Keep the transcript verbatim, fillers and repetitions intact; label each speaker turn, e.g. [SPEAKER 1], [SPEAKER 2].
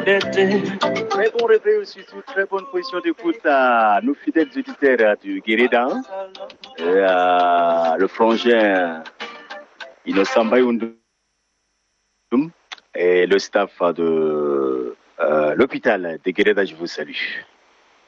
[SPEAKER 1] Très bon réveil aussi, très bonne position d'écoute à nos fidèles auditeurs du Guérida, euh, le frangin Innocent Bayoundoum et le staff de euh, l'hôpital de Guérida, je vous salue.